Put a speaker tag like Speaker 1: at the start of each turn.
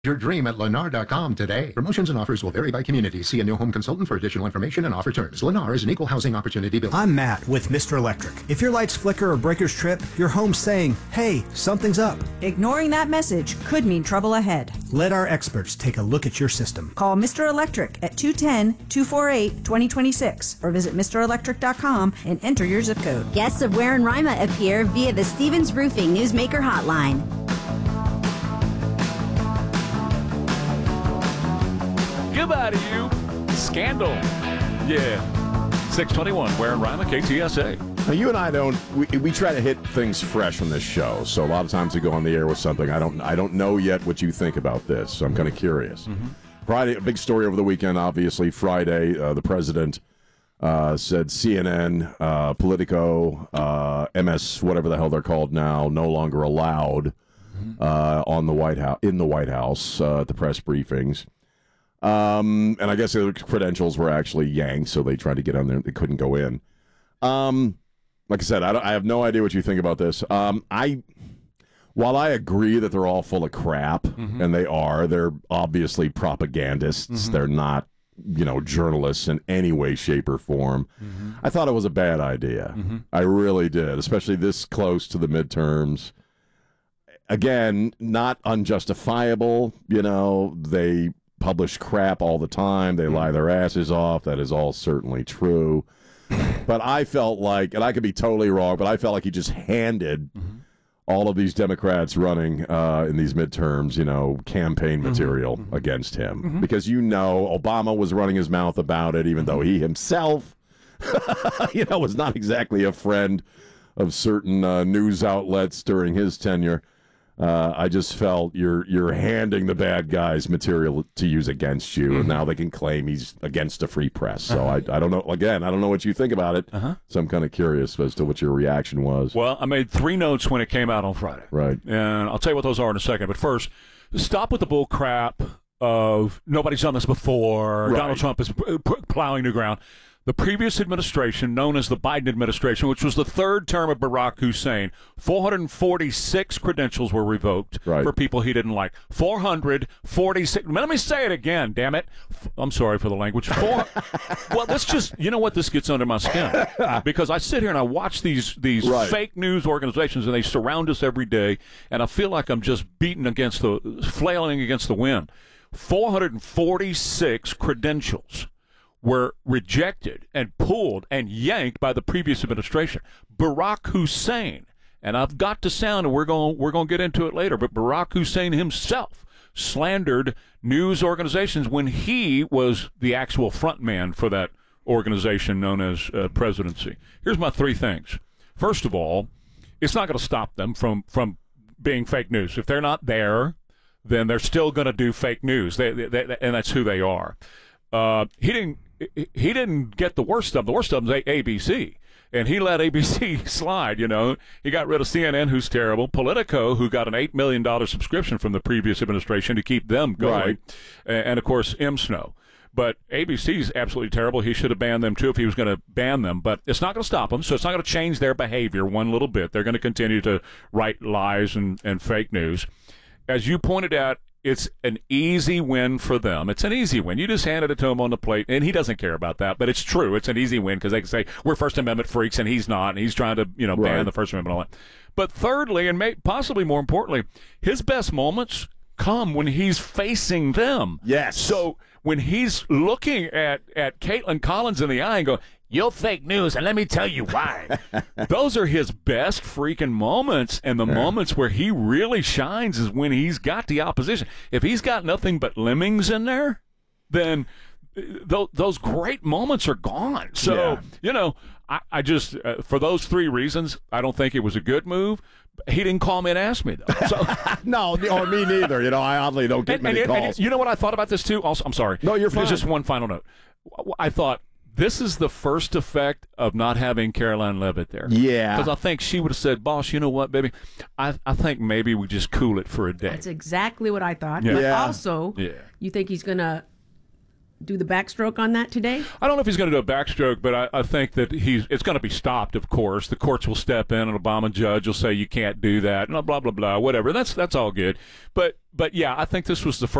Speaker 1: Your dream at Lennar.com today. Promotions and offers will vary by community. See a new home consultant for additional information and offer terms. Lennar is an equal housing opportunity builder.
Speaker 2: I'm Matt with Mr. Electric. If your lights flicker or breakers trip, your home's saying, hey, something's up.
Speaker 3: Ignoring that message could mean trouble ahead.
Speaker 2: Let our experts take a look at your system.
Speaker 3: Call Mr. Electric at 210-248-2026 or visit MrElectric.com and enter your zip code.
Speaker 4: Guests of Ware and Rima appear via the Stevens Roofing Newsmaker Hotline.
Speaker 5: Goodbye to you. Scandal. Yeah. 621, Ware and Rima, KTSA.
Speaker 6: Now, you and I we try to hit things fresh on this show. So a lot of times we go on the air with something. I don't know yet what you think about this. So I'm kind of curious. Mm-hmm. Friday, a big story over the weekend, obviously. Friday, the president said CNN, Politico, MS, whatever the hell they're called now, no longer allowed in the White House at the press briefings. And I guess the credentials were actually yanked, so they tried to get on there. They couldn't go in. Like I said, I have no idea what you think about this. While I agree that they're all full of crap, and they're obviously propagandists. They're not, journalists in any way, shape, or form. I thought it was a bad idea. I really did, especially this close to the midterms. Again, not unjustifiable. They publish crap all the time. They lie their asses off. That is all certainly true. But I felt like, and I could be totally wrong, but I felt like he just handed all of these Democrats running in these midterms, campaign material against him. Because Obama was running his mouth about it, even though he himself, was not exactly a friend of certain news outlets during his tenure. I just felt you're handing the bad guys material to use against you, and now they can claim he's against the free press. So I don't know. Again, I don't know what you think about it. So I'm kind of curious as to what your reaction was.
Speaker 5: Well, I made 3 notes when it came out on Friday.
Speaker 6: Right.
Speaker 5: And I'll tell you what those are in a second. But first, stop with the bull crap of nobody's done this before.
Speaker 6: Right.
Speaker 5: Donald Trump is plowing new ground. The previous administration, known as the Biden administration, which was the third term of Barack Hussein, 446 credentials were revoked for people he didn't like. 446. Let me say it again, damn it. I'm sorry for the language. Well, let's just, you know what? This gets under my skin. Because I sit here and I watch these fake news organizations, and they surround us every day, and I feel like I'm just flailing against the wind. 446 credentials were rejected and pulled and yanked by the previous administration. Barack Hussein, and I've got to sound, and we're going to get into it later, but Barack Hussein himself slandered news organizations when he was the actual front man for that organization known as presidency. Here's my 3 things. First of all, it's not going to stop them from being fake news. If they're not there, then they're still going to do fake news, and that's who they are. He didn't get the worst of them. The worst of them is ABC. And he let ABC slide, He got rid of CNN, who's terrible. Politico, who got an $8 million subscription from the previous administration to keep them going. Right. And, of course, MSNO. But ABC's absolutely terrible. He should have banned them, too, if he was going to ban them. But it's not going to stop them, so it's not going to change their behavior one little bit. They're going to continue to write lies and fake news. As you pointed out, it's an easy win for them. It's an easy win. You just handed it to him on the plate, and he doesn't care about that. But it's true. It's an easy win because they can say, we're First Amendment freaks, and he's not, and he's trying to ban the First Amendment and all that. But thirdly, and possibly more importantly, his best moments come when he's facing them.
Speaker 6: Yes.
Speaker 5: So when he's looking at Caitlin Collins in the eye and going, you're fake news, and let me tell you why. Those are his best freaking moments, and the moments where he really shines is when he's got the opposition. If he's got nothing but lemmings in there, then those great moments are gone. So, I just, for those 3 reasons, I don't think it was a good move. He didn't call me and ask me, though. So,
Speaker 6: no, or me neither. I oddly don't get many calls.
Speaker 5: You know what I thought about this, too? Also, I'm sorry.
Speaker 6: No, you're fine.
Speaker 5: There's just one final note. I thought, this is the first effect of not having Caroline Leavitt there.
Speaker 6: Yeah.
Speaker 5: Because I think she would have said, boss, you know what, baby? I think maybe we just cool it for a day.
Speaker 7: That's exactly what I thought.
Speaker 5: Yeah.
Speaker 7: But
Speaker 5: Yeah.
Speaker 7: also, you think he's going to do the backstroke on that today?
Speaker 5: I don't know if he's going to do a backstroke, but I think that it's going to be stopped, of course. The courts will step in, an Obama judge will say you can't do that, and blah, blah, blah, whatever. That's all good. But yeah, I think this was the first